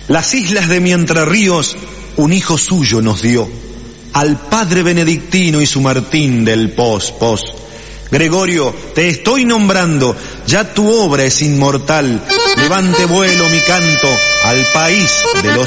Las islas de mi Entre Ríos un hijo suyo nos dio, al padre benedictino y su Martín del Pos. Gregorio, te estoy nombrando, ya tu obra es inmortal. Levante vuelo mi canto al país de los